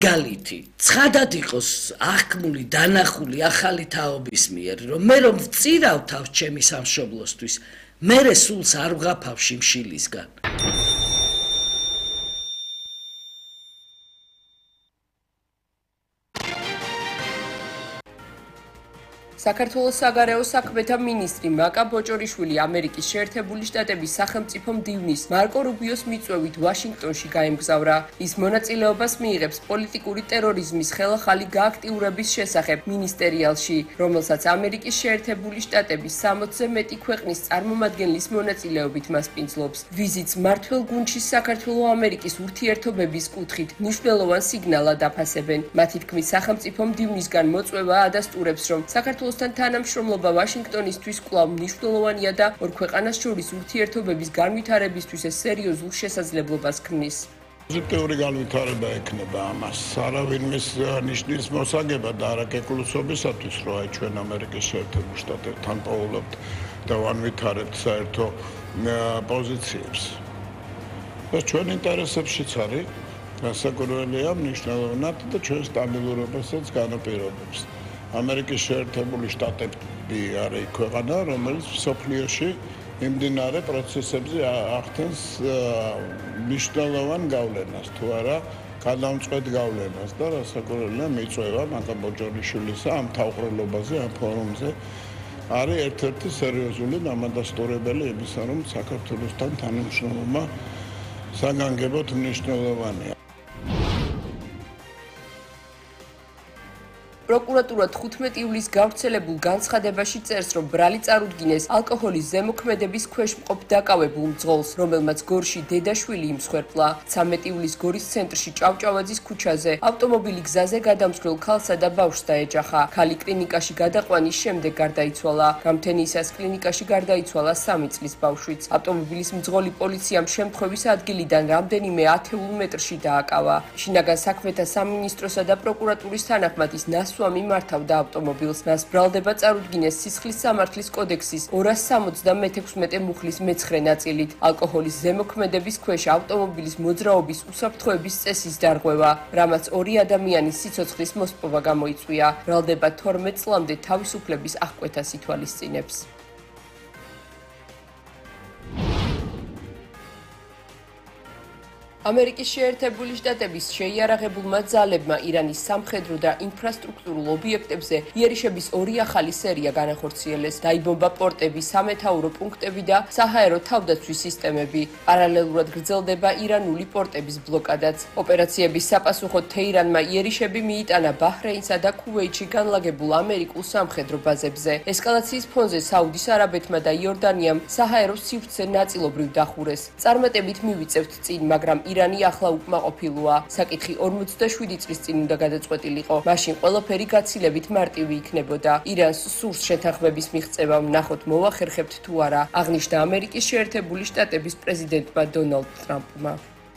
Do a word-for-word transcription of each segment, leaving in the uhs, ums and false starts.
გალითი ცხადად იყოს აღქმული დანახული ახალი თაობის მიერ რომ მე რომ ვწირავ თავს ჩემი სამშობლოსთვის მე სულს არ ვღაფავ შიმშილისგან საქართველოს საგარეო საქმეთა მინისტრი მაკა ბოჭორიშვილი ამერიკის შეერთებული შტატების სახელმწიფო მდივნის მარკო რუბიოს მიწვევით ვაშინგტონში გაემგზავრა. ის მონაწილეობას მიიღებს პოლიტიკური ტერორიზმის ხელახალი გააქტიურების შესახებ მინისტერიალში, რომელსაც ამერიკის შეერთებული შტატების სამოცზე მეტი ქვეყნის წარმომადგენლის მონაწილეობით მასპინძლობს. ვიზიტს მმართველ გუნდში საქართველო-ამერიკის ურთიერთობების კუთხით მნიშვნელოვან სიგნალად აფასებენ. მათი თქმით, სახელმწიფო მდივნისგან მოწვევა ადასტურებს, რომ საქართველოს თანამშრომლობა ვაშინგტონისთვის კვლავ მნიშვნელოვანია და ორ ქვეყანას შორის ურთიერთობების განვითარებისთვის ეს სერიოზულ შესაძლებლობას ქმნის. პოზიტიური განვითარება ექნება ამას. არავინმეს ნიშნის მოსაგებად არაკეკლუსობისათვის, რომ აი ჩვენ ამერიკის შეერთებულ შტატებთან პოულობთ და ვანვითარებთ საერთო პოზიციებს. ეს ჩვენ ინტერესებშიც არის, გასაკვირველია მნიშვნელოვნად და ჩვენ სტაბილურობასაც განაპირობებს. ამერიკის შეერთებული შტატები არის ქვეყანა, რომელიც მსოფლიოში იმდინარე პროცესებზე ახდენს მნიშვნელოვან გავლენას, თუ არა გადამწყვეტ გავლენას და რასაკვირველია მიწვევა მაკა ბოჭორიშვილისა ამ თავყრილობაზე, ამ ფორუმზე არის ერთ-ერთი სერიოზული დამადასტურებელი იმისა, რომ საქართველოსთან თანამშრომლობა საგანგებოდ მნიშვნელოვანია. პროკურატურა თხუთმეტი ივლისს გავრცელებულ განცხადებაში წერს, რომ ბრალი წარუდგინეს ალკოჰოლის ზემოქმედების ქვეშ მყოფ დაკავებულ მძღოლს, რომელმაც გორში დედაშვილი იმსხვერპლა. ცამეტი ივლისს გორის ცენტრში ჭავჭავაძის ქუჩაზე ავტომობილი გზაზე გადამსხვრელ ქალსა და ბავშვს დაეჯახა. ქალი კლინიკაში გადაყვანის შემდეგ გარდაიცვალა. გამთენიისას კლინიკაში გარდაიცვალა სამი წლის ბავშვიც. ავტომობილის მძღოლი პოლიციამ შემთხვევის ადგილიდან რამდენიმე ათეულ მეტრში დააკავა. შინაგან საქმეთა სამინისტროსა და პროკურატურის თანახმად ის ნასვამი მართავდა ავტომობილს. მას ბრალდება წარუდგინეს სისხლის სამართლის კოდექსის ორას სამოცდამეექვსმეტე მუხლის მეცხრე ნაწილით. ალკოჰოლის ზემოქმედების ქვეშ ავტომობილის მოძრაობის უსაფრთხოების წესის დარღვევა, რამაც ორი ადამიანის სიცოცხლის მოსპოვა გამოიწვია. ბრალდება თორმეტ წლამდე თავისუფლების აღკვეთას ითვალისწინებს. ამერიკის შეერთებული შტატების შეიარაღებულმა ძალებმა ირანის სამხედრო და ინფრასტრუქტურულ ობიექტებზე იერიშების ორი ახალი სერია განახორციელეს. დაიბომბა პორტები, სამეთაურო პუნქტები და საჰაერო თავდაცვის სისტემები. პარალელურად გრძელდება ირანული პორტების ბლოკადაც. ოპერაციების საპასუხოდ თეირანმა იერიშები მიიტანა ბაჰრეინსა და ქუვეითში განლაგებულ ამერიკულ სამხედრო ბაზებზე. ესკალაციის ფონზე საუდის არაბეთმა და იორდანიამ საჰაერო სივრცე ნაწილობრივ დახურეს. წარმატებით მივიწევთ წინ, მაგრამ ირანი ახლა უკმაყოფილოა. საკითხი ორმოცდაშვიდი წლის წინ უნდა გადაწყვეტილიყო. მაშინ ყველაფერი გაცილებით მარტივი იქნებოდა. ირანს სურს შეთანხმების მიღწევა, ვნახოთ მოვახერხებთ თუ არა, აღნიშნა ამერიკის შეერთებული შტატების პრეზიდენტმა დონალდ ტრამპმა.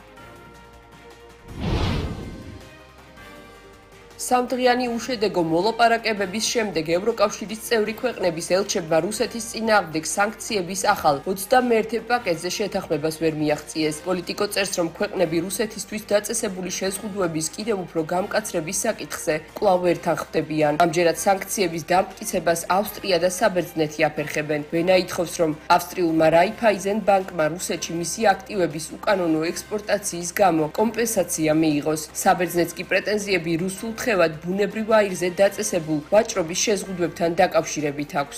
სამდღიანი უშედეგო მოლაპარაკებების შემდეგ ევროკავშირის წევრი ქვეყნების ელჩებმა რუსეთის წინააღმდეგ სანქციების ახალ ოცდამეერთე პაკეტზე შეთანხმებას ვერ მიაღწიეს. პოლიტიკო წერს, რომ ქვეყნები რუსეთისთვის დაწესებული შეზღუდვების კიდევ უფრო გამკაცრების საკითხზე კვლავ ვერ თანხმდებიან. ამჯერად სანქციების დამტკიცებას ავსტრია და საბერძნეთი აფერხებენ. ვენა ითხოვს, რომ ავსტრიულმა რაიფაიზენ ბანკმა რუსეთში მისი აქტივების უკანონო ექსპორტაციის გამო კომპენსაცია მიიღოს. საბერძნეთს კი პრეტენზიები რუსულ ბუნებრივ აირზე დაწესებულ ვაჭრობის შეზღუდვებთან დაკავშირებით აქვს.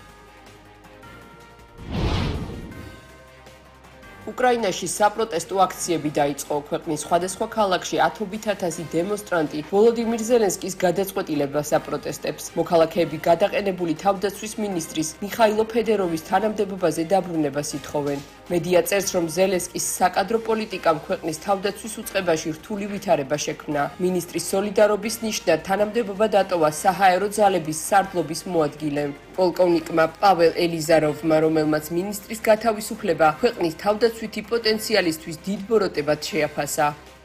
უკრაინაში საპროტესტო აქციები დაიწყო. ქვეყნის სხვადასხვა ქალაქში ათობით ათასი დემონსტრანტი ვოლოდიმირ ზელენსკის გადაწყვეტილებას აპროტესტებს. მოქალაქეები გადაყენებული თავდაცვის მინისტრის მიხაილო ფედეროვის თანამდებობაზე დაბრუნებას ითხოვენ. მედია წერს, რომ ზელენსკის საკადრო პოლიტიკამ ქვეყნის თავდაცვის უწყებაში რთული ვითარება შექმნა. მინისტრის სოლიდარობის ნიშნად თანამდებობა დატოვა საჰაერო ძალების სარდლობის მოადგილემ. პოლკოვნიკმა პაվել ელიზაროვმა, რომელმაც მინისტრის გათავისუფლება ქვეყნის თავდაცვითი პოტენციალისთვის დიდ ბოროტებად შეაფასა.